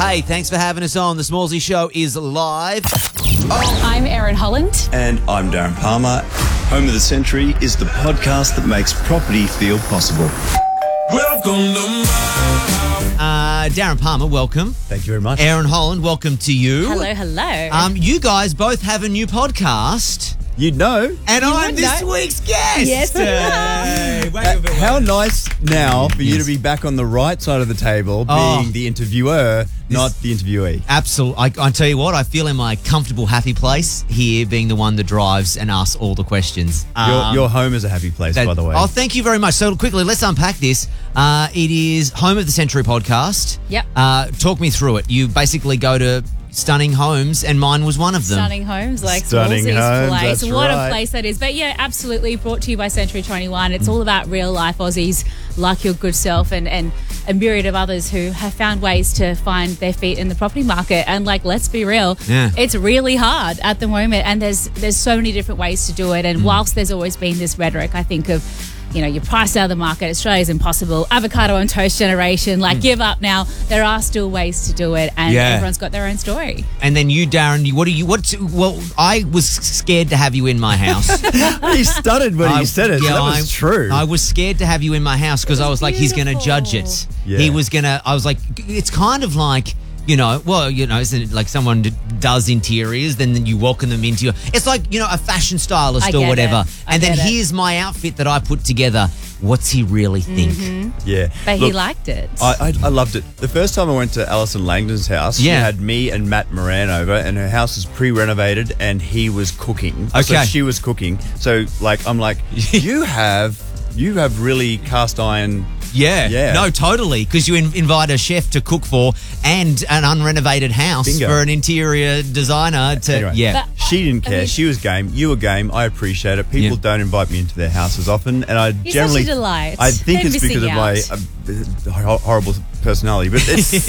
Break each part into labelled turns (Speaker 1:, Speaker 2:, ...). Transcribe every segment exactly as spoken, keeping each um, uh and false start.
Speaker 1: Hey, thanks for having us on. The Smallsy Show is live.
Speaker 2: I'm Erin Holland.
Speaker 3: And I'm Darren Palmer. Home of the Century is the podcast that makes property feel possible.
Speaker 4: Welcome to my
Speaker 1: Uh, Darren Palmer, welcome.
Speaker 3: Thank you very much.
Speaker 1: Aaron Holland, welcome to you.
Speaker 2: Hello, hello.
Speaker 1: Um, you guys both have a new podcast,
Speaker 3: You'd know.
Speaker 1: and I'm
Speaker 2: would
Speaker 1: this
Speaker 2: know.
Speaker 1: week's guest.
Speaker 2: Yes, we
Speaker 1: Hey, wait a minute.
Speaker 3: How nice now for you
Speaker 1: Yes.
Speaker 3: to be back on the right side of the table,
Speaker 1: Oh.
Speaker 3: being the interviewer, not the interviewee.
Speaker 1: Absolutely. I, I tell you what, I feel in my comfortable, happy place here, being the one that drives and asks all the questions.
Speaker 3: Your,
Speaker 1: Um,
Speaker 3: your home is a happy place,
Speaker 1: that-
Speaker 3: by the way.
Speaker 1: Oh, thank you very much. So quickly, let's unpack this. Uh, it is Home of the Century podcast.
Speaker 2: Yep.
Speaker 1: Uh, talk me through it. You basically go to stunning homes, and mine was one of them.
Speaker 2: Stunning homes, like
Speaker 3: Stunning
Speaker 2: Smallsy's
Speaker 3: homes,
Speaker 2: place.
Speaker 3: that's
Speaker 2: What
Speaker 3: right.
Speaker 2: a place that is. But yeah, absolutely brought to you by Century twenty-one. It's all about real life Aussies like your good self and, and a myriad of others who have found ways to find their feet in the property market. And like, let's be real,
Speaker 1: Yeah.
Speaker 2: it's really hard at the moment. And there's there's so many different ways to do it. And
Speaker 1: Mm.
Speaker 2: whilst there's always been this rhetoric, I think of, you know, you're priced out of the market, Australia's impossible, avocado on toast generation, like give up now. There are still ways to do it, and
Speaker 1: Mm. Yeah.
Speaker 2: everyone's got their own story.
Speaker 1: And then you, Darren, you- what do you? What? Well, I was scared to have you in my house.
Speaker 3: He stuttered when
Speaker 1: I-
Speaker 3: he said it. so
Speaker 1: yeah,
Speaker 3: that was
Speaker 1: I,
Speaker 3: true.
Speaker 1: I was scared to have you in my house because I was like, he's going to judge it.
Speaker 2: beautiful.
Speaker 3: Yeah.
Speaker 1: He was going to. I was like, it's kind of like. You know, well, you know, isn't it like someone d- does interiors, then you welcome them into your. It's like, you know, a fashion stylist
Speaker 2: I
Speaker 1: or
Speaker 2: get
Speaker 1: whatever.
Speaker 2: it. I
Speaker 1: And then
Speaker 2: get it.
Speaker 1: here's my outfit that I put together. What's he really think?
Speaker 3: yeah.
Speaker 2: But he
Speaker 3: Look,
Speaker 2: liked it.
Speaker 3: I, I, I loved it. The first time I went to Alison Langdon's house, she
Speaker 1: Yeah.
Speaker 3: had me and Matt Moran over, and her house was pre-renovated, and he was cooking. So
Speaker 1: Okay.
Speaker 3: she was cooking. So, like, I'm like, you have, you have really cast iron.
Speaker 1: Yeah.
Speaker 3: Yeah.
Speaker 1: No, totally. Because you in- invite a chef to cook for and an unrenovated house
Speaker 3: Bingo.
Speaker 1: for an interior designer to.
Speaker 3: Anyway.
Speaker 1: Yeah.
Speaker 2: But-
Speaker 3: She didn't
Speaker 2: I
Speaker 3: care.
Speaker 2: mean-
Speaker 3: she was game. You were game. I appreciate it. People
Speaker 1: Yeah.
Speaker 3: don't invite me into their houses often, and I
Speaker 2: You're
Speaker 3: generally.
Speaker 2: such a delight.
Speaker 3: I think
Speaker 2: They're
Speaker 3: it's because of
Speaker 2: missing
Speaker 3: my uh, horrible personality, but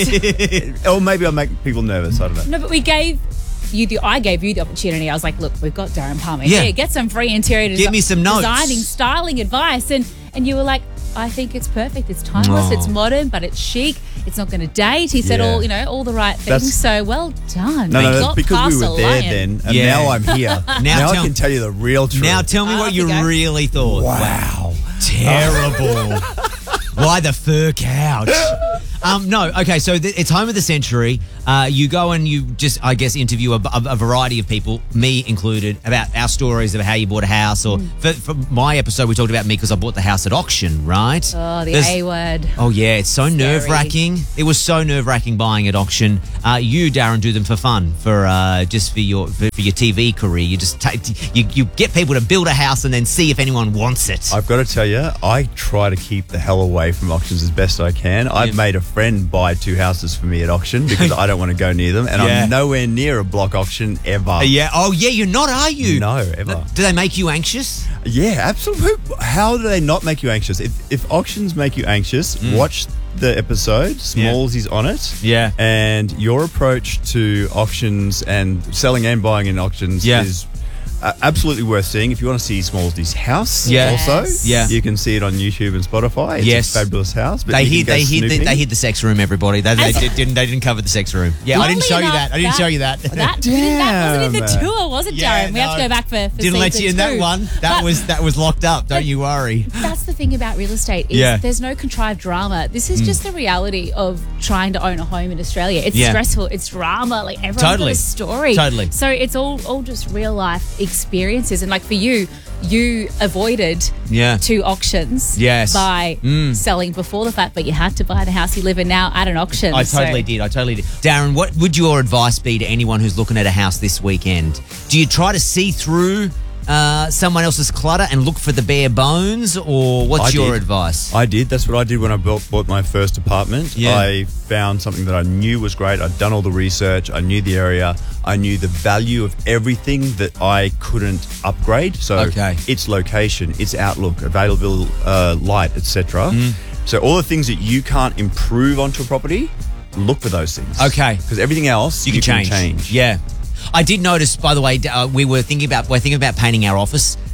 Speaker 3: it's, or maybe I make people nervous. I don't know.
Speaker 2: No, but we gave you the. I gave you the opportunity. I was like, look, we've got Darren Palmer
Speaker 1: Yeah.
Speaker 2: here. Get some free interior
Speaker 1: Give
Speaker 2: desi-
Speaker 1: me some notes.
Speaker 2: designing, styling advice, and and you were like, I think it's perfect. It's timeless.
Speaker 1: Oh.
Speaker 2: It's modern, but it's chic. It's not going to date. He said
Speaker 3: Yeah.
Speaker 2: all you know, all the right things.
Speaker 3: That's-
Speaker 2: so well done.
Speaker 3: No, no,
Speaker 2: You
Speaker 3: that's
Speaker 2: got
Speaker 3: because we
Speaker 2: past
Speaker 3: were
Speaker 2: the
Speaker 3: there
Speaker 2: lion.
Speaker 3: then, and
Speaker 1: Yeah.
Speaker 3: now I'm here.
Speaker 1: Now
Speaker 3: now
Speaker 1: tell-
Speaker 3: I can tell you the real truth.
Speaker 1: Now tell me
Speaker 2: Oh,
Speaker 1: what
Speaker 2: off
Speaker 1: you
Speaker 2: you go.
Speaker 1: really thought.
Speaker 3: wow.
Speaker 1: Terrible. Why the fur couch? Um, no, okay, so th- it's Home of the Century. Uh, you go and you just, I guess, interview a, a, a variety of people, me included, about our stories of how you bought a house. Or for, for my episode, we talked about me because I bought the house at auction, right?
Speaker 2: Oh, the
Speaker 1: There's-
Speaker 2: A word.
Speaker 1: Oh, yeah, it's so nerve wracking. It was so nerve wracking buying at auction. Uh, you, Darren, do them for fun, for uh, just for your for, for your T V career. You just take, you, you get people to build a house and then see if anyone wants it.
Speaker 3: I've got to tell you, I try to keep the hell away from auctions as best I can. I've
Speaker 1: Yeah.
Speaker 3: made a friend buy two houses for me at auction because I don't want to go near them, and
Speaker 1: Yeah.
Speaker 3: I'm nowhere near a block auction ever.
Speaker 1: Uh, yeah. Oh, yeah. You're not, are you?
Speaker 3: No, ever.
Speaker 1: Do they make you anxious?
Speaker 3: Yeah, absolutely. How do they not make you anxious? If, if auctions make you anxious, watch the episode. Smalls is on it.
Speaker 1: Mm. Yeah.
Speaker 3: And your approach to auctions and selling and buying in auctions
Speaker 1: Yeah.
Speaker 3: is uh, absolutely worth seeing. If you want to see Smalls' house,
Speaker 1: Yeah.
Speaker 3: also,
Speaker 2: Yes.
Speaker 1: Yeah.
Speaker 3: you can see it on YouTube and Spotify. It's
Speaker 1: Yes.
Speaker 3: a fabulous house. But
Speaker 1: They
Speaker 3: you can
Speaker 1: hid.
Speaker 3: go
Speaker 1: They hid. The,
Speaker 3: snooping.
Speaker 1: they hid the sex room. Everybody. They, they did, didn't. They didn't cover the sex room. Yeah, I didn't
Speaker 2: Funnily
Speaker 1: show you
Speaker 2: enough,
Speaker 1: that. I didn't show you that.
Speaker 2: That, that, that wasn't in the
Speaker 3: Damn.
Speaker 2: tour, was it,
Speaker 1: Yeah,
Speaker 2: Darren? We have to
Speaker 1: no.
Speaker 2: go back for, for
Speaker 1: Didn't let
Speaker 2: season
Speaker 1: you in that
Speaker 2: two.
Speaker 1: one. That
Speaker 2: But-
Speaker 1: was that was locked up. Don't you worry.
Speaker 2: That's the thing about real estate is
Speaker 1: Yeah.
Speaker 2: there's no contrived drama. This is just the reality of trying to own a home in Australia. It's
Speaker 1: Yeah.
Speaker 2: stressful. It's drama. Like everyone's
Speaker 1: Totally.
Speaker 2: got a story.
Speaker 1: Totally.
Speaker 2: So it's all all just real life experiences. And like for you, you avoided
Speaker 1: Yeah.
Speaker 2: two auctions
Speaker 1: Yes.
Speaker 2: by
Speaker 1: Mm.
Speaker 2: selling before the fact, but you had to buy the house you live in now at an auction.
Speaker 1: I
Speaker 2: So-
Speaker 1: totally did. I totally did. Darren, what would your advice be to anyone who's looking at a house this weekend? Do you try to see through uh, someone else's clutter and look for the bare bones, or what's
Speaker 3: I
Speaker 1: your
Speaker 3: did.
Speaker 1: advice?
Speaker 3: I did. That's what I did when I built, bought my first apartment.
Speaker 1: Yeah.
Speaker 3: I found something that I knew was great. I'd done all the research. I knew the area. I knew the value of everything that I couldn't upgrade. So
Speaker 1: Okay.
Speaker 3: its location, its outlook, available uh, light, et cetera.
Speaker 1: Mm.
Speaker 3: So all the things that you can't improve onto a property, look for those things.
Speaker 1: Okay.
Speaker 3: Because everything else
Speaker 1: you can change.
Speaker 3: change.
Speaker 1: Yeah. I did notice, by the way, uh, we were thinking about we're thinking about painting our office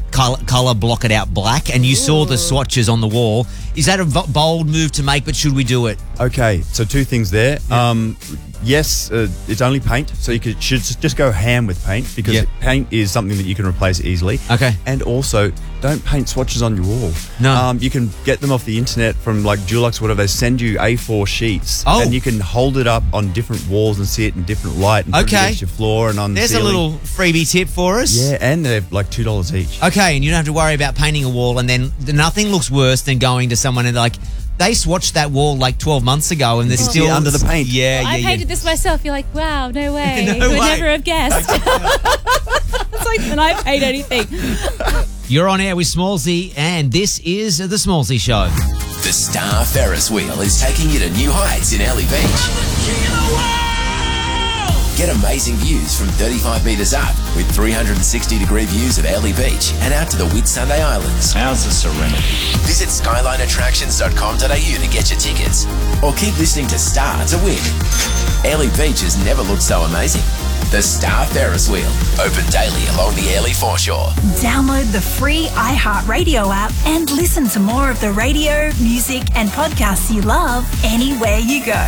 Speaker 1: color, color block it out black, and you saw the swatches on the wall. Is that a v- bold move to make, but should we do it?
Speaker 3: Okay, so two things there. Um, yes, uh, it's only paint, so you could, should just go ham with paint because
Speaker 1: Yep.
Speaker 3: paint is something that you can replace easily.
Speaker 1: Okay.
Speaker 3: And also, don't paint swatches on your wall.
Speaker 1: No.
Speaker 3: Um, you can get them off the internet from like Dulux or whatever. They send you A four sheets.
Speaker 1: Oh.
Speaker 3: And you can hold it up on different walls and see it in different light and put it
Speaker 1: Okay.
Speaker 3: against your floor and on the
Speaker 1: There's a
Speaker 3: ceiling.
Speaker 1: little freebie tip for us.
Speaker 3: Yeah, and they're like two dollars each.
Speaker 1: Okay, and you don't have to worry about painting a wall, and then nothing looks worse than going to someone and like, they swatched that wall like twelve months ago and they're
Speaker 3: can
Speaker 1: still
Speaker 3: see it under the paint.
Speaker 1: Yeah,
Speaker 2: I
Speaker 1: yeah,
Speaker 2: painted
Speaker 1: yeah.
Speaker 2: this myself. You're like, wow, no way.
Speaker 1: No
Speaker 2: I would
Speaker 1: way.
Speaker 2: never have guessed. It's like, when I paint anything.
Speaker 1: You're on air with Smallsy, and this is the Smallsy Show.
Speaker 5: The Star Ferris wheel is taking you to new heights in Early Beach. Get amazing views from thirty-five metres up with three hundred sixty degree views of Early Beach and out to the Whitsunday Islands.
Speaker 6: How's the serenity?
Speaker 5: Visit skyline attractions dot com dot a u to get your tickets or keep listening to Star to win. Early Beach has never looked so amazing. The Star Ferris wheel, open daily along the Early foreshore.
Speaker 7: Download the free iHeartRadio app and listen to more of the radio, music, and podcasts you love anywhere you go.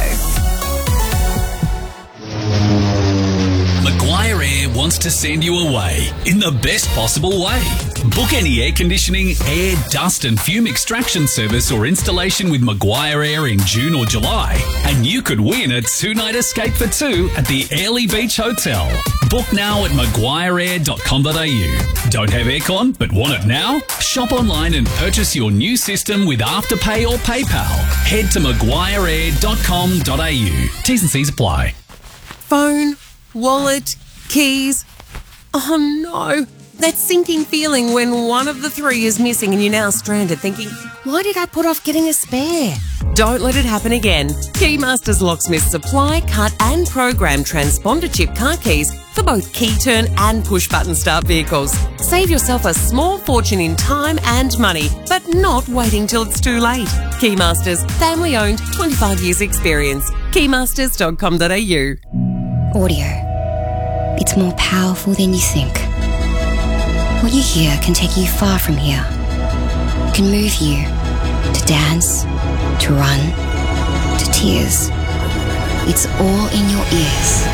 Speaker 8: Maguire Air wants to send you away in the best possible way. Book any air conditioning, air, dust and fume extraction service or installation with Maguire Air in June or July, and you could win a two-night escape for two at the Early Beach Hotel. Book now at maguire air dot com dot a u. Don't have aircon but want it now? Shop online and purchase your new system with Afterpay or PayPal. Head to maguire air dot com dot a u. T's and C's apply.
Speaker 9: Phone, wallet, keys. Oh no, that sinking feeling when one of the three is missing and you're now stranded thinking, why did I put off getting a spare? Don't let it happen again. Keymasters Locksmiths supply, cut and program transponder chip car keys for both key turn and push button start vehicles. Save yourself a small fortune in time and money, but not waiting till it's too late. Keymasters, family owned, twenty-five years experience. keymasters dot com dot a u.
Speaker 10: Audio. It's more powerful than you think. What you hear can take you far from here. It can move you to dance, to run, to tears. It's all in your ears.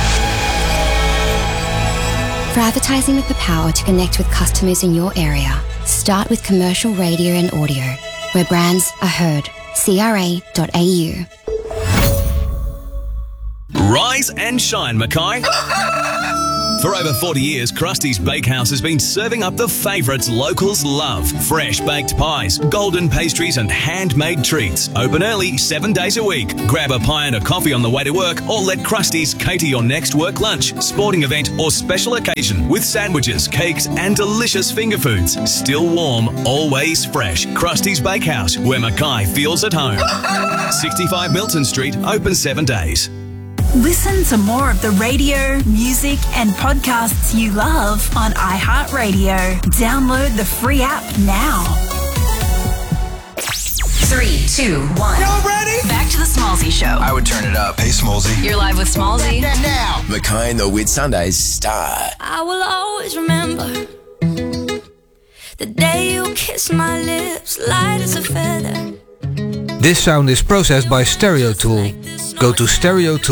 Speaker 10: For advertising with the power to connect with customers in your area, start with commercial radio and audio, where brands are heard. C R A dot A U.
Speaker 8: Rise and shine, Mackay. For over forty years, Krusty's Bakehouse has been serving up the favourites locals love. Fresh baked pies, golden pastries and handmade treats. Open early, seven days a week. Grab a pie and a coffee on the way to work or let Krusty's cater your next work lunch, sporting event or special occasion with sandwiches, cakes and delicious finger foods. Still warm, always fresh. Krusty's Bakehouse, where Mackay feels at home. sixty-five Milton Street, open seven days.
Speaker 7: Listen to more of the radio, music, and podcasts you love on iHeartRadio. Download the free app now.
Speaker 11: Three, two, one.
Speaker 4: Y'all ready?
Speaker 11: Back to the Smallsy Show.
Speaker 5: I would turn it up.
Speaker 6: Hey, Smallsy.
Speaker 11: You're live with Smallsy.
Speaker 4: Now.
Speaker 5: Mackay and the Whitsundays Star.
Speaker 12: I will always remember the day you kissed my lips, light as a feather.
Speaker 13: This sound is processed by Stereo Tool. Go to stereo tool